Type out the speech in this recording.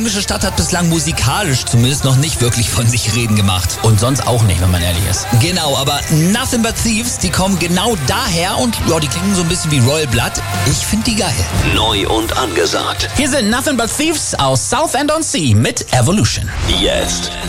englische Stadt hat bislang musikalisch zumindest noch nicht wirklich von sich reden gemacht. Und sonst auch nicht, wenn man ehrlich ist. Genau, aber Nothing But Thieves, die kommen genau daher und ja, die klingen so ein bisschen wie Royal Blood. Ich finde die geil. Neu und angesagt. Hier sind Nothing But Thieves aus Southend-on-Sea mit Evolution. Jetzt